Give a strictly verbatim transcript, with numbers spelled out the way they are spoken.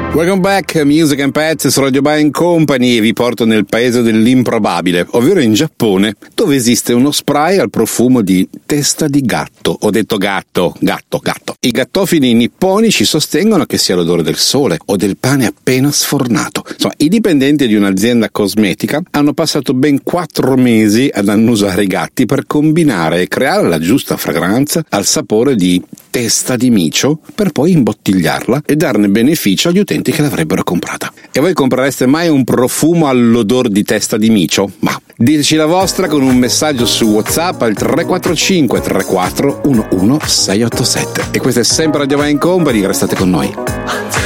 Welcome back, Music and Pets su Radio Buying Company, e vi porto nel paese dell'improbabile, ovvero in Giappone, dove esiste uno spray al profumo di testa di gatto. Ho detto gatto, gatto, gatto. I gattofili nipponici sostengono che sia l'odore del sole o del pane appena sfornato. Insomma, i dipendenti di un'azienda cosmetica hanno passato ben quattro mesi ad annusare i gatti per combinare e creare la giusta fragranza al sapore di testa di micio, per poi imbottigliarla e darne beneficio agli utenti che l'avrebbero comprata. E voi comprereste mai un profumo all'odor di testa di micio? Ma diteci la vostra con un messaggio su WhatsApp al tre quattro cinque tre quattro uno uno sei otto sette. E questo è sempre Radio Buying Company, restate con noi.